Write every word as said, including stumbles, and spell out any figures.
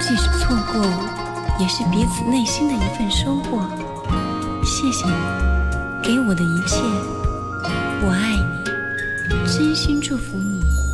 即使错过，也是彼此内心的一份收获。谢谢你给我的一切，我爱你，真心祝福你。